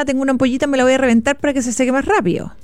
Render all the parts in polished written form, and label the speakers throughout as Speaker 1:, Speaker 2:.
Speaker 1: quemada, tengo una ampollita, me la voy a reventar para que se seque más rápido.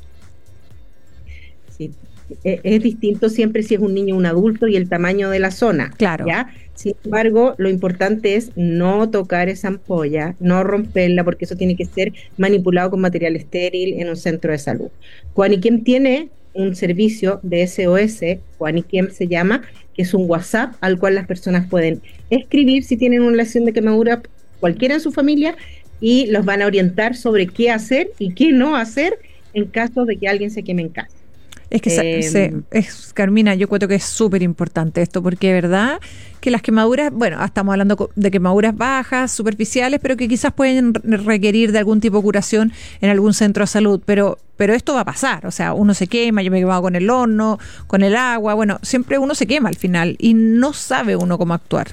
Speaker 2: Sí. Es distinto siempre si es un niño o un adulto y el tamaño de la zona,
Speaker 1: Claro.
Speaker 2: ¿ya? Sin embargo, lo importante es no tocar esa ampolla, no romperla, porque eso tiene que ser manipulado con material estéril en un centro de salud. Juaniquem tiene un servicio de SOS, Juaniquem se llama, que es un WhatsApp al cual las personas pueden escribir si tienen una lesión de quemadura, cualquiera en su familia, y los van a orientar sobre qué hacer y qué no hacer en caso de que alguien se queme en casa.
Speaker 1: Es que, Carmina, yo creo que es súper importante esto, porque es verdad que las quemaduras, bueno, estamos hablando de quemaduras bajas, superficiales, pero que quizás pueden requerir de algún tipo de curación en algún centro de salud, pero esto va a pasar, o sea, uno se quema, yo me he quemado con el horno, con el agua, bueno, siempre uno se quema al final y no sabe uno cómo actuar.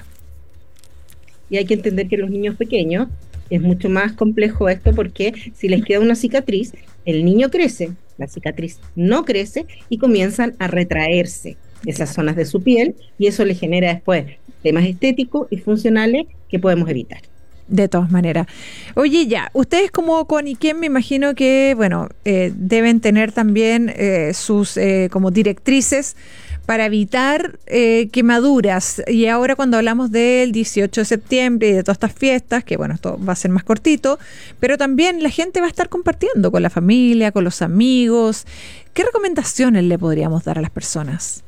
Speaker 2: Y hay que entender que los niños pequeños es mucho más complejo esto porque si les queda una cicatriz, el niño crece, la cicatriz no crece y comienzan a retraerse esas zonas de su piel y eso le genera después temas estéticos y funcionales que podemos evitar.
Speaker 1: De todas maneras. Oye, ya, ustedes como Juaniquem me imagino que, bueno, deben tener también sus como directrices para evitar quemaduras. Y ahora cuando hablamos del 18 de septiembre y de todas estas fiestas, que bueno, esto va a ser más cortito, pero también la gente va a estar compartiendo con la familia, con los amigos. ¿Qué recomendaciones le podríamos dar a las personas?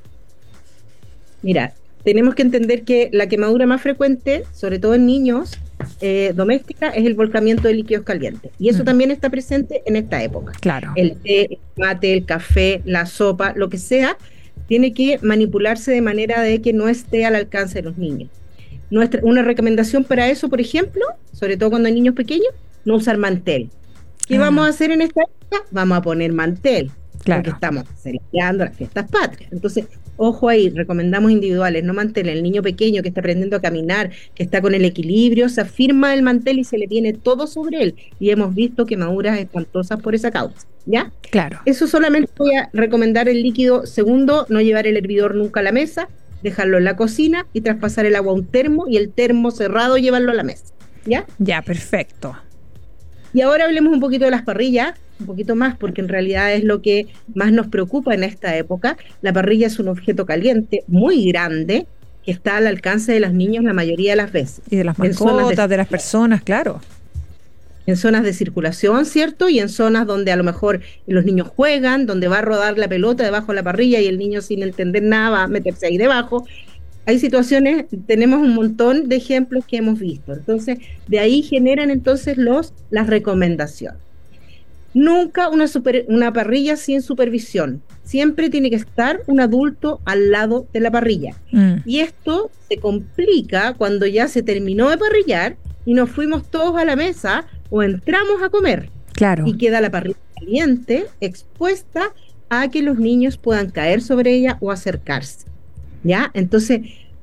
Speaker 2: Mira, tenemos que entender que la quemadura más frecuente, sobre todo en niños, doméstica, es el volcamiento de líquidos calientes. Y eso también está presente en esta época.
Speaker 1: Claro.
Speaker 2: El té, el mate, el café, la sopa, lo que sea, tiene que manipularse de manera de que no esté al alcance de los niños. Una recomendación para eso, por ejemplo, sobre todo cuando hay niños pequeños, no usar mantel. ¿Qué vamos a hacer en esta época? Vamos a poner mantel,
Speaker 1: claro,
Speaker 2: porque estamos celebrando las fiestas patrias. Entonces, ojo ahí, recomendamos individuales, no mantel. El niño pequeño que está aprendiendo a caminar, que está con el equilibrio, se afirma el mantel y se le viene todo sobre él. Y hemos visto quemaduras espantosas por esa causa, ¿ya?
Speaker 1: Claro.
Speaker 2: Eso solamente voy a recomendar el líquido. Segundo, no llevar el hervidor nunca a la mesa, dejarlo en la cocina y traspasar el agua a un termo y el termo cerrado llevarlo a la mesa, ¿ya?
Speaker 1: Ya, perfecto.
Speaker 2: Y ahora hablemos un poquito de las parrillas, un poquito más, porque en realidad es lo que más nos preocupa en esta época. La parrilla es un objeto caliente muy grande que está al alcance de los niños la mayoría de las veces.
Speaker 1: Y de las mascotas, de las personas, claro.
Speaker 2: En zonas de circulación, ¿cierto? Y en zonas donde a lo mejor los niños juegan, donde va a rodar la pelota debajo de la parrilla y el niño sin entender nada va a meterse ahí debajo. Hay situaciones, tenemos un montón de ejemplos que hemos visto. Entonces, de ahí generan entonces las recomendaciones. Nunca una parrilla sin supervisión. Siempre tiene que estar un adulto al lado de la parrilla. Y esto se complica cuando ya se terminó de parrillar y nos fuimos todos a la mesa o entramos a comer.
Speaker 1: Claro.
Speaker 2: Y queda la parrilla caliente, expuesta a que los niños puedan caer sobre ella o acercarse. ¿Ya? Entonces,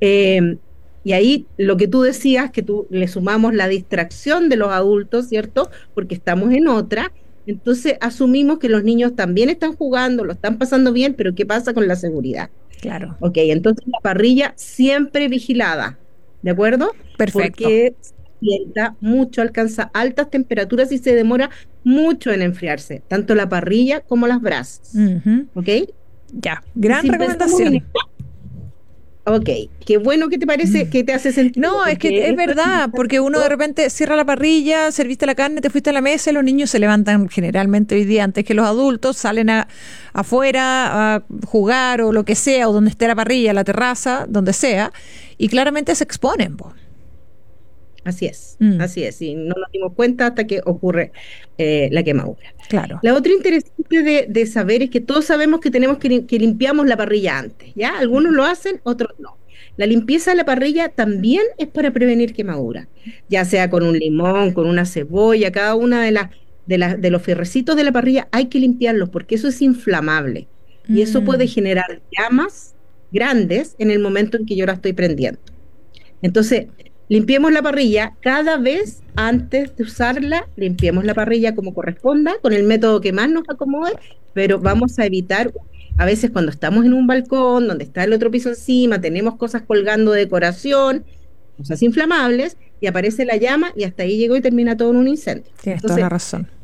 Speaker 2: y ahí lo que tú decías, que tú le sumamos la distracción de los adultos, ¿cierto? Porque estamos en otra. Entonces asumimos que los niños también están jugando, lo están pasando bien, pero ¿qué pasa con la seguridad?
Speaker 1: Claro.
Speaker 2: Ok, entonces la parrilla siempre vigilada, ¿de acuerdo?
Speaker 1: Perfecto.
Speaker 2: Porque se calienta mucho, alcanza altas temperaturas y se demora mucho en enfriarse, tanto la parrilla como las brasas. ¿Ok?
Speaker 1: Ya, gran recomendación.
Speaker 2: Ok, qué bueno que te parece, que te hace sentido.
Speaker 1: No, es que es verdad, porque uno de repente cierra la parrilla, serviste la carne, te fuiste a la mesa y los niños se levantan generalmente hoy día antes que los adultos, salen afuera a jugar o lo que sea, o donde esté la parrilla, la terraza, donde sea, y claramente se exponen.
Speaker 2: Así es, y no nos dimos cuenta hasta que ocurre la quemadura.
Speaker 1: Claro.
Speaker 2: La otra interesante de saber es que todos sabemos que tenemos que limpiamos la parrilla antes, ¿ya? Algunos lo hacen, otros no. La limpieza de la parrilla también es para prevenir quemadura, ya sea con un limón, con una cebolla, cada una de los fierrecitos de la parrilla hay que limpiarlos porque eso es inflamable y eso puede generar llamas grandes en el momento en que yo la estoy prendiendo. Entonces, limpiemos la parrilla cada vez antes de usarla, limpiemos la parrilla como corresponda, con el método que más nos acomode, pero vamos a evitar, a veces cuando estamos en un balcón, donde está el otro piso encima, tenemos cosas colgando de decoración, cosas inflamables, y aparece la llama y hasta ahí llegó y termina todo en un incendio.
Speaker 1: Tienes toda la razón.